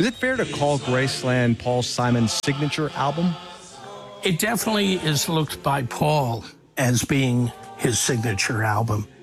Is it fair to call Graceland Paul Simon's signature album? It definitely is looked by Paul as being his signature album.